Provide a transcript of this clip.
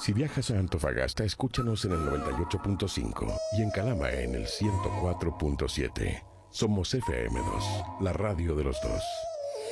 Si viajas a Antofagasta, escúchanos en el 98.5 y en Calama en el 104.7. Somos FM2, la radio de los dos.